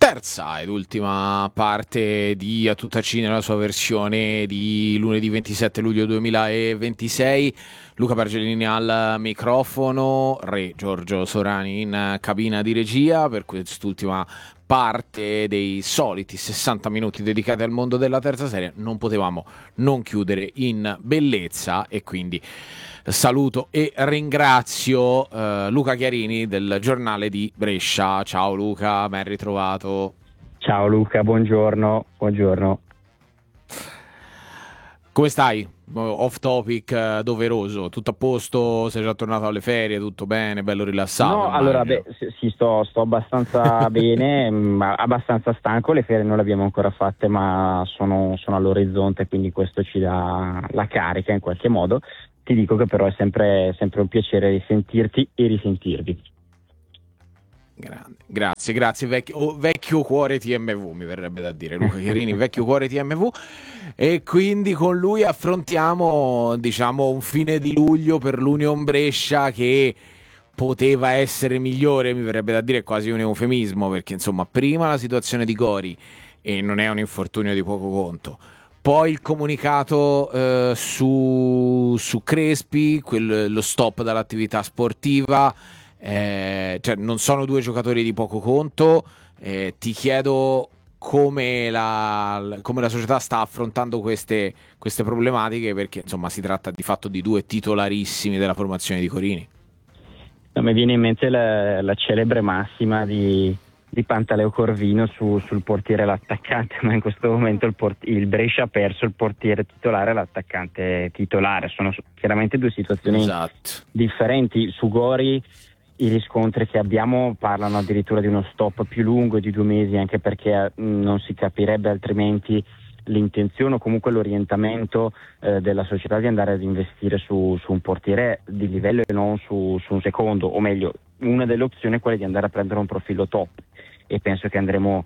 Terza ed ultima parte di A Tutta Ci nella sua versione di lunedì 27 luglio 2026. Luca Bargellini al microfono, Re Giorgio Sorani in cabina di regia per quest'ultima parte dei soliti 60 minuti dedicati al mondo della terza serie. Non potevamo non chiudere in bellezza e quindi saluto e ringrazio Luca Chiarini del giornale di Brescia. Ciao Luca, ben ritrovato. Ciao Luca, buongiorno. Come stai? Off topic doveroso, tutto a posto? Sei già tornato alle ferie? Tutto bene? Bello rilassato? No, Immagino. allora, sì, sto abbastanza bene, abbastanza stanco, le ferie non le abbiamo ancora fatte, ma sono all'orizzonte, quindi questo ci dà la carica in qualche modo. Ti dico che però è sempre un piacere risentirti e risentirvi. Grande. Grazie, vecchio cuore TMV, mi verrebbe da dire, Luca Chiarini, vecchio cuore TMV, e quindi con lui affrontiamo, diciamo, un fine di luglio per l'Union Brescia che poteva essere migliore, mi verrebbe da dire quasi un eufemismo, perché insomma, prima la situazione di Gori, e non è un infortunio di poco conto, poi il comunicato su Crespi, lo stop dall'attività sportiva. Cioè non sono due giocatori di poco conto. Ti chiedo come la società sta affrontando queste problematiche, perché insomma si tratta di fatto di due titolarissimi della formazione di Corini. Mi viene in mente la celebre massima di Pantaleo Corvino sul portiere e l'attaccante, ma in questo momento il Brescia ha perso il portiere titolare e l'attaccante titolare. Sono chiaramente due situazioni differenti. Su Gori i riscontri che abbiamo parlano addirittura di uno stop più lungo di 2 mesi, anche perché non si capirebbe altrimenti l'intenzione o comunque l'orientamento della società di andare ad investire su un portiere di livello e non su un secondo, o meglio, una delle opzioni è quella di andare a prendere un profilo top, e penso che andremo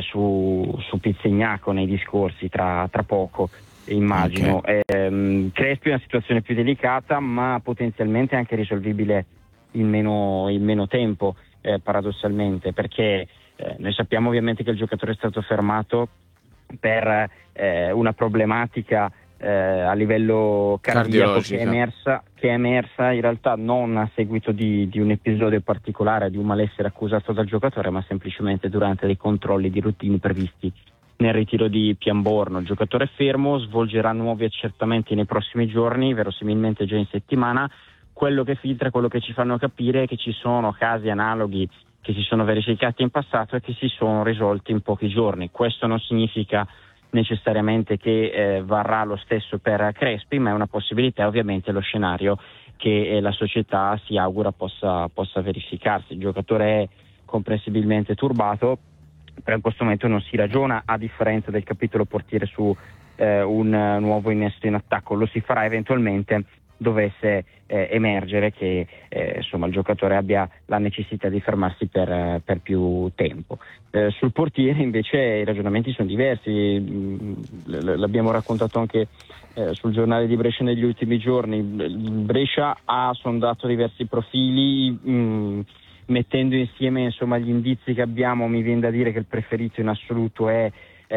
su Pizzignaco nei discorsi tra poco, immagino. Okay. Crespi è una situazione più delicata, ma potenzialmente anche risolvibile in meno tempo, paradossalmente, perché noi sappiamo ovviamente che il giocatore è stato fermato per una problematica a livello cardiaco che è emersa in realtà non a seguito di un episodio particolare, di un malessere accusato dal giocatore, ma semplicemente durante dei controlli di routine previsti nel ritiro di Pianborno. Il giocatore è fermo, svolgerà nuovi accertamenti nei prossimi giorni, verosimilmente già in settimana. Quello che filtra, quello che ci fanno capire è che ci sono casi analoghi che si sono verificati in passato e che si sono risolti in pochi giorni. Questo non significa necessariamente che varrà lo stesso per Crespi, ma è una possibilità, ovviamente lo scenario che la società si augura possa verificarsi. Il giocatore è comprensibilmente turbato, però in questo momento non si ragiona, a differenza del capitolo portiere, su un nuovo innesto in attacco. Lo si farà eventualmente dovesse emergere che insomma il giocatore abbia la necessità di fermarsi per più tempo. Sul portiere invece i ragionamenti sono diversi, l'abbiamo raccontato anche sul giornale di Brescia negli ultimi giorni. Brescia ha sondato diversi profili, mettendo insieme insomma gli indizi che abbiamo. Mi viene da dire che il preferito in assoluto è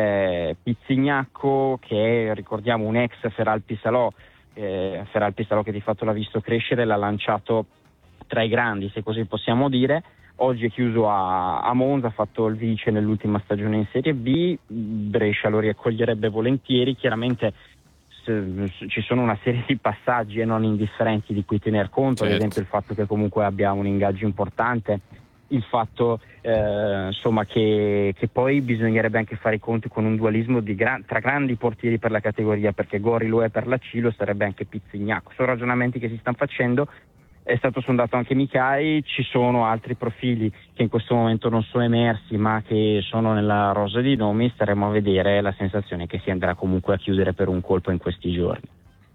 Pizzignaco, che è, ricordiamo, un ex Feralpi Salò che di fatto l'ha visto crescere, l'ha lanciato tra i grandi, se così possiamo dire. Oggi è chiuso a Monza, ha fatto il vice nell'ultima stagione in Serie B. Brescia lo riaccoglierebbe volentieri. Chiaramente ci sono una serie di passaggi e non indifferenti di cui tener conto, ad esempio il fatto che comunque abbia un ingaggio importante, il fatto insomma che poi bisognerebbe anche fare i conti con un dualismo tra grandi portieri per la categoria, perché Gori lo è per la C, lo sarebbe anche Pizzignaco. Sono ragionamenti che si stanno facendo. È stato sondato anche Micai, ci sono altri profili che in questo momento non sono emersi ma che sono nella rosa di nomi. Staremo a vedere. La sensazione è che si andrà comunque a chiudere per un colpo in questi giorni.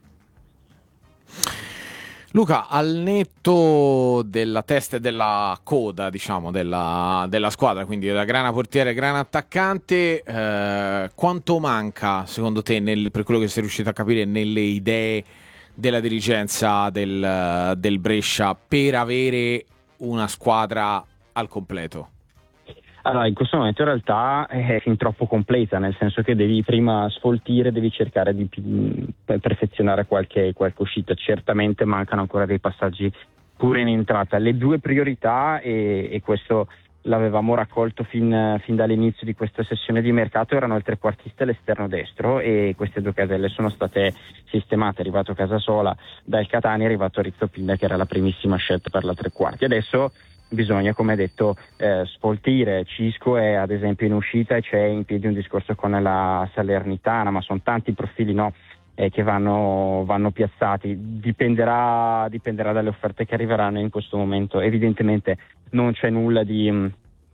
Luca, al netto della testa e della coda, diciamo, della squadra, quindi della grana portiere e grana attaccante, quanto manca, secondo te, per quello che sei riuscito a capire, nelle idee della dirigenza del Brescia per avere una squadra al completo? Allora, in questo momento in realtà è fin troppo completa, nel senso che devi prima sfoltire, devi cercare di perfezionare qualche uscita. Certamente mancano ancora dei passaggi pure in entrata. Le due priorità, e questo l'avevamo raccolto fin dall'inizio di questa sessione di mercato, erano il trequartista e l'esterno destro, e queste due caselle sono state sistemate. È arrivato Casasola dal Catania, è arrivato Rizzo Pinda, che era la primissima scelta per la tre quarti. Adesso bisogna, come detto, sfoltire. Cisco è ad esempio in uscita e c'è in piedi un discorso con la Salernitana, ma sono tanti profili, no, che vanno piazzati. Dipenderà dalle offerte che arriveranno in questo momento. Evidentemente non c'è nulla di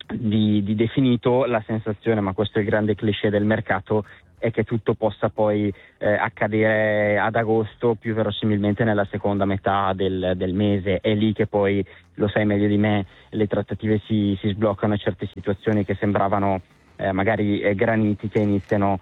definito. La sensazione, ma questo è il grande cliché del mercato, è che tutto possa poi accadere ad agosto, più verosimilmente nella seconda metà del mese. È lì che poi, lo sai meglio di me, le trattative si sbloccano e certe situazioni che sembravano magari granitiche iniziano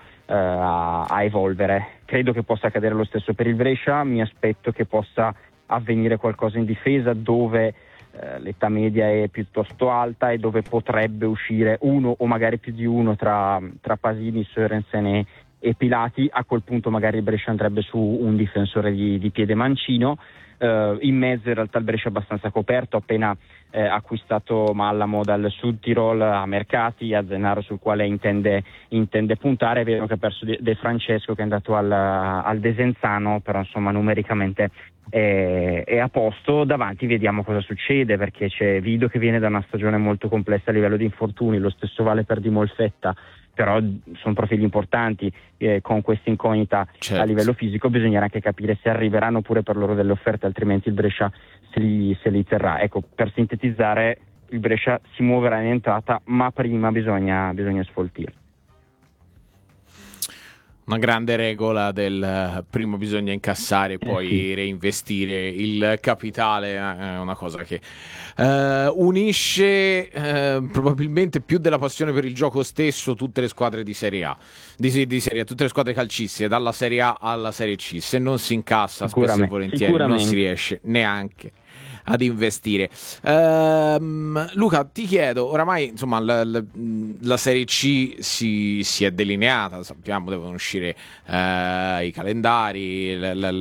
a evolvere. Credo che possa accadere lo stesso per il Brescia. Mi aspetto che possa avvenire qualcosa in difesa, dove l'età media è piuttosto alta e dove potrebbe uscire uno o magari più di uno tra Pasini, Sørensen e Pilati. A quel punto magari il Brescia andrebbe su un difensore di piede mancino. In mezzo in realtà il Brescia è abbastanza coperto, appena acquistato Mallamo dal Sud Tirol a mercati, a Zennaro sul quale intende puntare. È vero che ha perso De Francesco, che è andato al Desenzano, però insomma numericamente è a posto. Davanti vediamo cosa succede, perché c'è Vido che viene da una stagione molto complessa a livello di infortuni, lo stesso vale per Di Molfetta, però sono profili importanti. Con questa incognita, certo, a livello fisico bisognerà anche capire se arriveranno pure per loro delle offerte, altrimenti il Brescia se li terrà. Ecco, per sintetizzare, il Brescia si muoverà in entrata, ma prima bisogna sfoltire. Una grande regola del prima bisogna incassare e poi reinvestire il capitale, è una cosa che unisce probabilmente più della passione per il gioco stesso tutte le squadre di Serie A, di Serie A, tutte le squadre calcistiche, dalla Serie A alla Serie C. Se non si incassa spesso e volentieri non si riesce neanche ad investire. Luca, ti chiedo, oramai insomma la Serie C si è delineata, sappiamo devono uscire i calendari,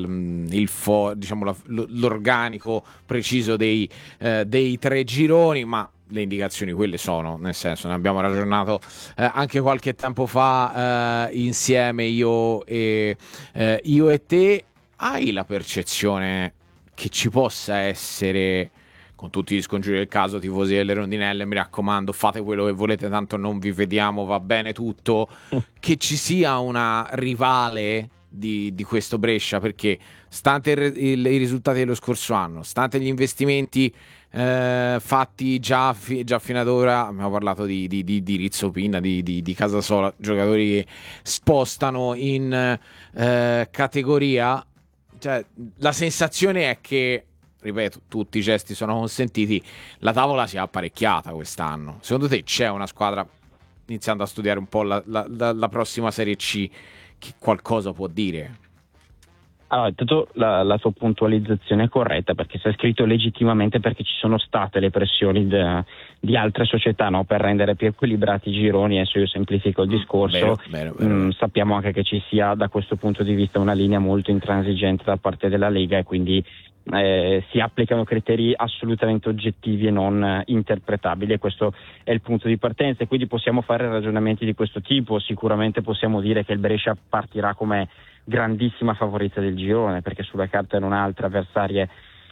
diciamo l'organico preciso dei 3 gironi, ma le indicazioni quelle sono, nel senso, ne abbiamo ragionato anche qualche tempo fa insieme io e te. Hai la percezione che ci possa essere, con tutti gli scongiuri del caso, tifosi delle rondinelle, mi raccomando, fate quello che volete, tanto non vi vediamo, va bene tutto, che ci sia una rivale di questo Brescia? Perché stante i risultati dello scorso anno, stante gli investimenti fatti già fino ad ora, abbiamo parlato di Rizzo Pinna, di Casasola, giocatori che spostano in categoria. Cioè, la sensazione è che, ripeto, tutti i gesti sono consentiti, la tavola si è apparecchiata quest'anno. Secondo te c'è una squadra, iniziando a studiare un po' la prossima Serie C, che qualcosa può dire? Allora, intanto la tua puntualizzazione è corretta, perché si è scritto legittimamente, perché ci sono state le pressioni di altre società, no, per rendere più equilibrati i gironi. Adesso io semplifico il discorso. Vero. Sappiamo anche che ci sia da questo punto di vista una linea molto intransigente da parte della Lega, e quindi si applicano criteri assolutamente oggettivi e non interpretabili, e questo è il punto di partenza. E quindi possiamo fare ragionamenti di questo tipo. Sicuramente possiamo dire che il Brescia partirà come grandissima favorita del girone, perché sulla carta erano altre avversarie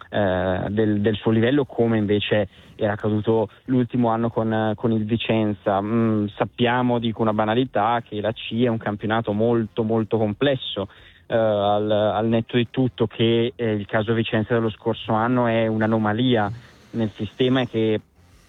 del suo livello, come invece era accaduto l'ultimo anno con il Vicenza. Sappiamo, dico una banalità, che la C è un campionato molto molto complesso, al netto di tutto che il caso Vicenza dello scorso anno è un'anomalia nel sistema, e che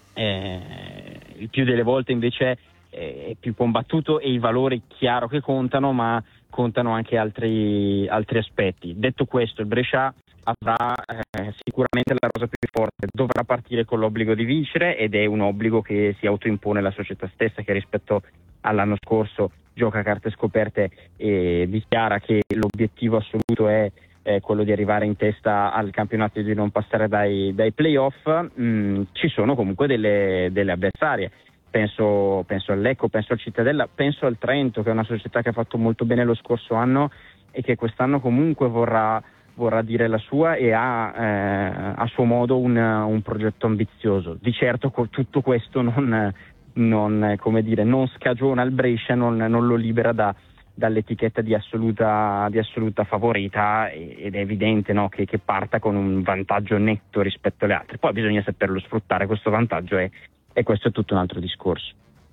il più delle volte invece è più combattuto, e i valori chiaro che contano, ma contano anche altri aspetti. Detto questo, il Brescia avrà sicuramente la rosa più forte, dovrà partire con l'obbligo di vincere, ed è un obbligo che si autoimpone la società stessa, che rispetto all'anno scorso gioca a carte scoperte e dichiara che l'obiettivo assoluto è quello di arrivare in testa al campionato e di non passare dai playoff. Ci sono comunque delle avversarie. penso al Lecco, penso al Cittadella, penso al Trento, che è una società che ha fatto molto bene lo scorso anno e che quest'anno comunque vorrà dire la sua e ha a suo modo un progetto ambizioso. Di certo tutto questo non scagiona il Brescia, non lo libera dall'etichetta di assoluta favorita, ed è evidente, no, che parta con un vantaggio netto rispetto alle altre. Poi bisogna saperlo sfruttare questo vantaggio, e questo è tutto un altro discorso.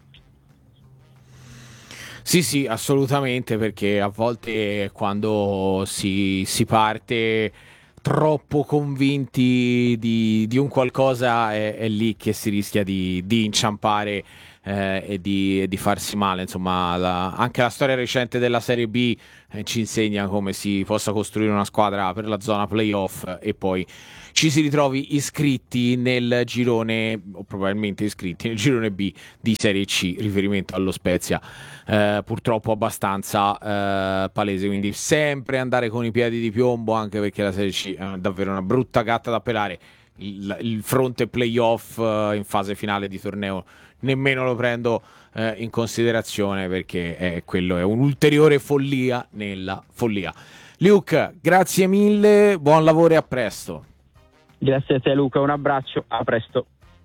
Sì, assolutamente, perché a volte quando si parte troppo convinti di un qualcosa è lì che si rischia di inciampare e di farsi male. Insomma, anche la storia recente della Serie B ci insegna come si possa costruire una squadra per la zona playoff e poi ci si ritrovi iscritti nel girone, o probabilmente iscritti nel girone B di Serie C, riferimento allo Spezia, purtroppo abbastanza palese. Quindi sempre andare con i piedi di piombo, anche perché la Serie C è davvero una brutta gatta da pelare. Il fronte playoff in fase finale di torneo nemmeno lo prendo in considerazione, perché quello è un'ulteriore follia nella follia. Luke, grazie mille, buon lavoro e a presto. Grazie a te Luca, un abbraccio, a presto.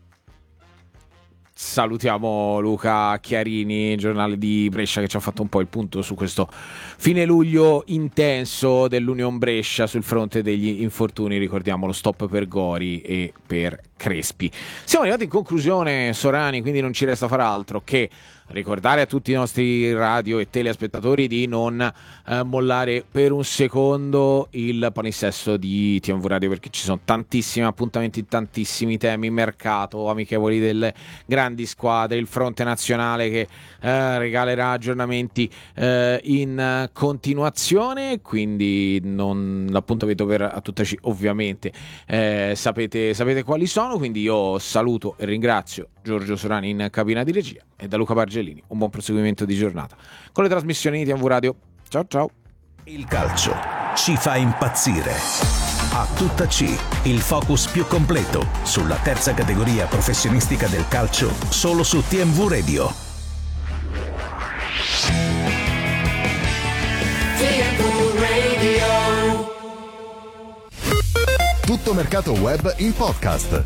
Salutiamo Luca Chiarini, giornale di Brescia, che ci ha fatto un po' il punto su questo fine luglio intenso dell'Union Brescia sul fronte degli infortuni. Ricordiamo lo stop per Gori e per Crespi. Siamo arrivati in conclusione, Sorani, quindi non ci resta far altro che ricordare a tutti i nostri radio e telespettatori di non mollare per un secondo il palinsesto di TMV Radio, perché ci sono tantissimi appuntamenti, tantissimi temi, mercato, amichevoli delle grandi squadre, il fronte nazionale che regalerà aggiornamenti in continuazione, quindi l'appuntamento a tuttaci ovviamente sapete quali sono. Quindi io saluto e ringrazio Giorgio Sorani in cabina di regia, e da Luca Bargellini un buon proseguimento di giornata con le trasmissioni di TMV Radio. Ciao. Il calcio ci fa impazzire. A tutta C, il focus più completo sulla terza categoria professionistica del calcio, solo su TMV Radio. TMV Radio. Tutto mercato web in podcast.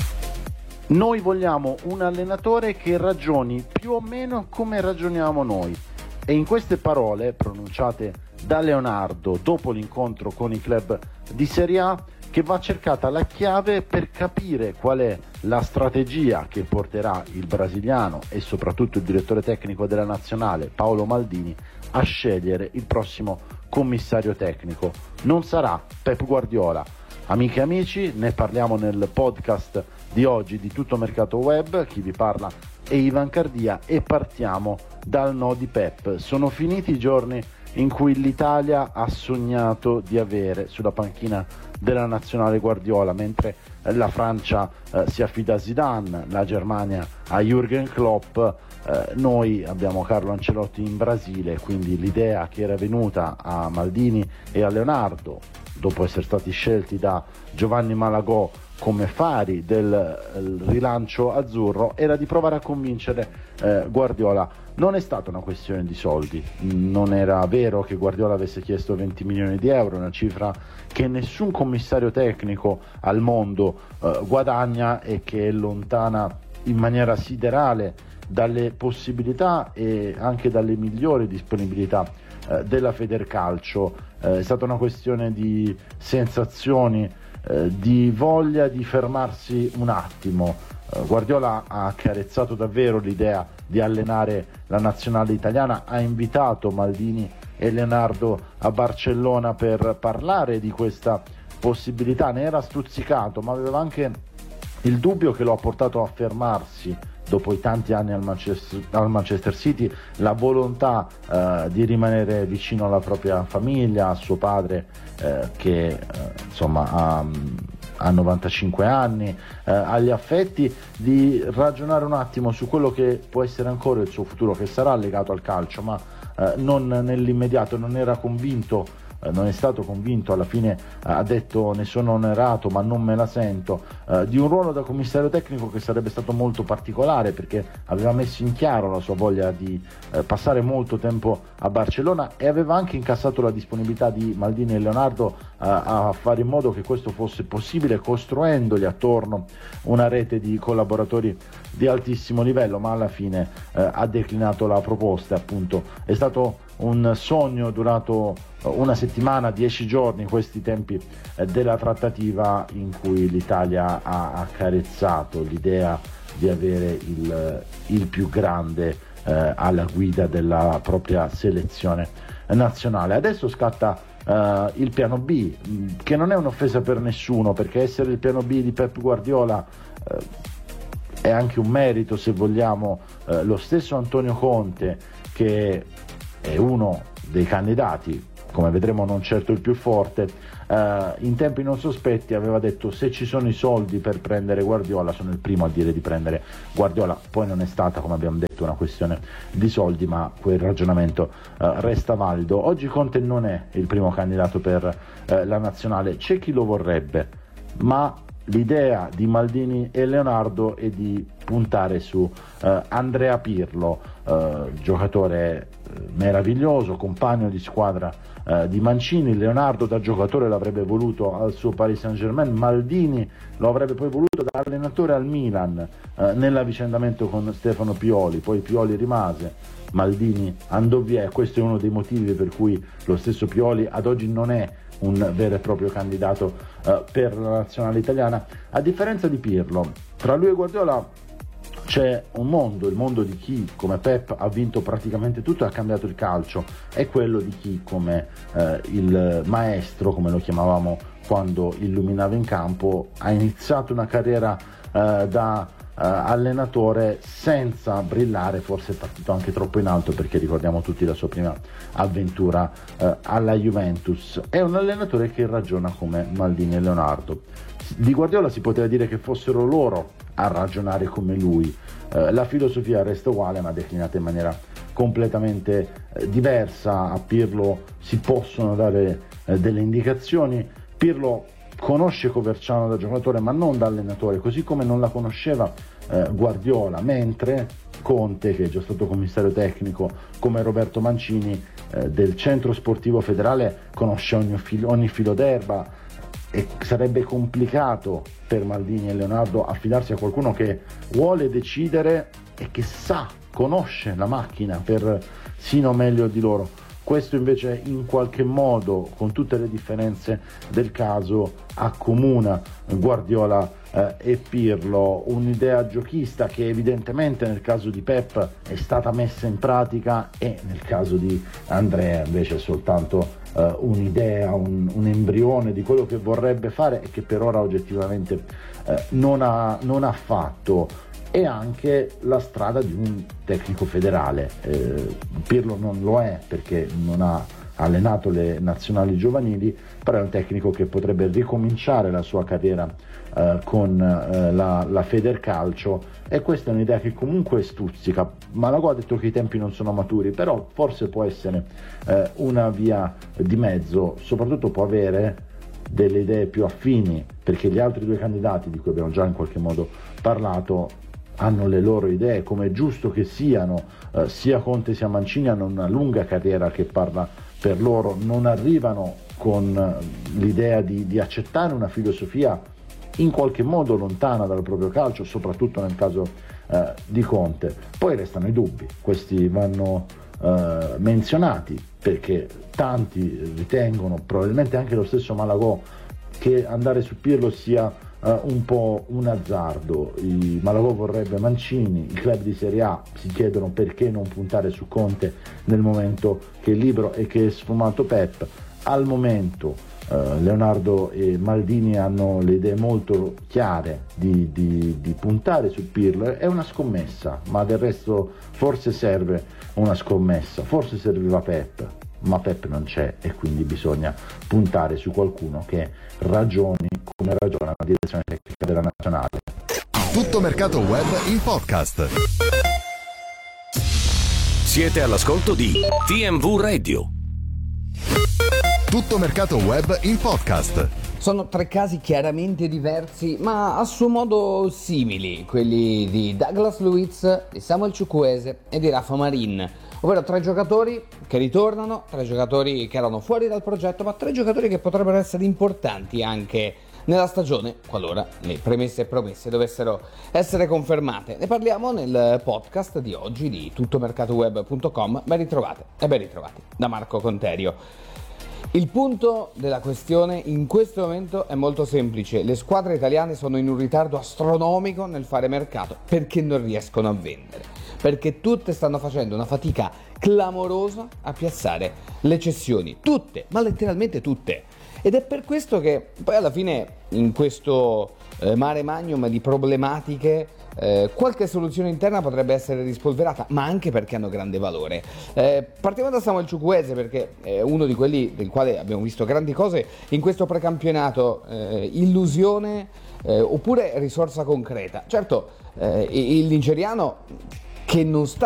Noi vogliamo un allenatore che ragioni più o meno come ragioniamo noi. E in queste parole, pronunciate da Leonardo dopo l'incontro con i club di Serie A, che va cercata la chiave per capire qual è la strategia che porterà il brasiliano e soprattutto il direttore tecnico della nazionale, Paolo Maldini, a scegliere il prossimo commissario tecnico. Non sarà Pep Guardiola. Amiche e amici, ne parliamo nel podcast di oggi di Tutto Mercato Web. Chi vi parla è Ivan Cardia e partiamo dal no di Pep. Sono finiti i giorni in cui l'Italia ha sognato di avere sulla panchina della nazionale Guardiola, mentre la Francia si affida a Zidane, la Germania a Jürgen Klopp, noi abbiamo Carlo Ancelotti in Brasile. Quindi l'idea che era venuta a Maldini e a Leonardo, dopo essere stati scelti da Giovanni Malagò come fari del rilancio azzurro, era di provare a convincere Guardiola. Non è stata una questione di soldi, non era vero che Guardiola avesse chiesto 20 milioni di euro, una cifra che nessun commissario tecnico al mondo guadagna e che è lontana in maniera siderale dalle possibilità e anche dalle migliori disponibilità della Federcalcio. È stata una questione di sensazioni, di voglia di fermarsi un attimo. Guardiola ha accarezzato davvero l'idea di allenare la nazionale italiana, ha invitato Maldini e Leonardo a Barcellona per parlare di questa possibilità, ne era stuzzicato, ma aveva anche il dubbio che lo ha portato a fermarsi dopo i tanti anni al Manchester City, la volontà di rimanere vicino alla propria famiglia, a suo padre che insomma ha 95 anni, agli affetti, di ragionare un attimo su quello che può essere ancora il suo futuro, che sarà legato al calcio, ma non nell'immediato. Non era convinto non è stato convinto, alla fine ha detto ne sono onerato ma non me la sento, di un ruolo da commissario tecnico che sarebbe stato molto particolare, perché aveva messo in chiaro la sua voglia di passare molto tempo a Barcellona e aveva anche incassato la disponibilità di Maldini e Leonardo a fare in modo che questo fosse possibile, costruendogli attorno una rete di collaboratori di altissimo livello, ma alla fine ha declinato la proposta. Appunto è stato un sogno durato una settimana, 10 giorni, questi tempi della trattativa, in cui l'Italia ha accarezzato l'idea di avere il più grande alla guida della propria selezione nazionale. Adesso scatta il piano B, che non è un'offesa per nessuno, perché essere il piano B di Pep Guardiola è anche un merito, se vogliamo. Lo stesso Antonio Conte, che è uno dei candidati, come vedremo non certo il più forte, in tempi non sospetti aveva detto: se ci sono i soldi per prendere Guardiola sono il primo a dire di prendere Guardiola. Poi non è stata, come abbiamo detto, una questione di soldi, ma quel ragionamento resta valido. Oggi Conte non è il primo candidato per la nazionale, c'è chi lo vorrebbe, ma l'idea di Maldini e Leonardo è di puntare su Andrea Pirlo, giocatore meraviglioso, compagno di squadra di Mancini. Leonardo da giocatore l'avrebbe voluto al suo Paris Saint-Germain, Maldini lo avrebbe poi voluto da allenatore al Milan nell'avvicendamento con Stefano Pioli, poi Pioli rimase, Maldini andò via, e questo è uno dei motivi per cui lo stesso Pioli ad oggi non è un vero e proprio candidato per la nazionale italiana. A differenza di Pirlo, tra lui e Guardiola c'è un mondo, il mondo di chi come Pep ha vinto praticamente tutto e ha cambiato il calcio, è quello di chi come il maestro, come lo chiamavamo quando illuminava in campo, ha iniziato una carriera da allenatore senza brillare, forse è partito anche troppo in alto, perché ricordiamo tutti la sua prima avventura alla Juventus. È un allenatore che ragiona come Maldini e Leonardo. Di Guardiola si poteva dire che fossero loro a ragionare come lui. La filosofia resta uguale, ma declinata in maniera completamente diversa. A Pirlo si possono dare delle indicazioni. Pirlo conosce Coverciano da giocatore ma non da allenatore, così come non la conosceva Guardiola, mentre Conte, che è già stato commissario tecnico come Roberto Mancini del centro sportivo federale, conosce ogni filo d'erba, e sarebbe complicato per Maldini e Leonardo affidarsi a qualcuno che vuole decidere e che conosce la macchina persino meglio di loro. Questo invece in qualche modo, con tutte le differenze del caso, accomuna Guardiola e Pirlo, un'idea giochista che evidentemente nel caso di Pep è stata messa in pratica, e nel caso di Andrea invece è soltanto un'idea, un embrione di quello che vorrebbe fare e che per ora oggettivamente non ha fatto. E anche la strada di un tecnico federale. Pirlo non lo è, perché non ha allenato le nazionali giovanili, però è un tecnico che potrebbe ricominciare la sua carriera con la Federcalcio, e questa è un'idea che comunque stuzzica. Malagò ha detto che i tempi non sono maturi, però forse può essere una via di mezzo, soprattutto può avere delle idee più affini, perché gli altri due candidati, di cui abbiamo già in qualche modo parlato, hanno le loro idee, come è giusto che siano. Sia Conte sia Mancini hanno una lunga carriera che parla per loro, non arrivano con l'idea di accettare una filosofia in qualche modo lontana dal proprio calcio, soprattutto nel caso di Conte. Poi restano i dubbi, questi vanno menzionati, perché tanti ritengono, probabilmente anche lo stesso Malagò, che andare su Pirlo sia un po' un azzardo. Malagò vorrebbe Mancini, i club di Serie A si chiedono perché non puntare su Conte nel momento che è libero e che è sfumato Pep. Al momento Leonardo e Maldini hanno le idee molto chiare di puntare su Pirlo. È una scommessa, ma del resto forse serve una scommessa, forse serviva Pep, ma Pep non c'è, e quindi bisogna puntare su qualcuno che ragioni come ragiona la direzione tecnica della nazionale. Tutto mercato web in podcast. Siete all'ascolto di TMV Radio. Tutto mercato web in podcast. Sono tre casi chiaramente diversi, ma a suo modo simili, quelli di Douglas Luiz, di Samuel Chukwueze e di Rafa Marin, ovvero tre giocatori che ritornano, tre giocatori che erano fuori dal progetto, ma tre giocatori che potrebbero essere importanti anche nella stagione, qualora le premesse e promesse dovessero essere confermate. Ne parliamo nel podcast di oggi di tuttomercatoweb.com. Ben ritrovate e ben ritrovati da Marco Conterio. Il punto della questione in questo momento è molto semplice: le squadre italiane sono in un ritardo astronomico nel fare mercato perché non riescono a vendere, perché tutte stanno facendo una fatica clamorosa a piazzare le cessioni, tutte, ma letteralmente tutte. Ed è per questo che poi alla fine in questo mare magnum di problematiche qualche soluzione interna potrebbe essere rispolverata, ma anche perché hanno grande valore. Partiamo da Samuel Chukwueze, perché è uno di quelli del quale abbiamo visto grandi cose in questo precampionato, illusione oppure risorsa concreta. Certo, il nigeriano che non sta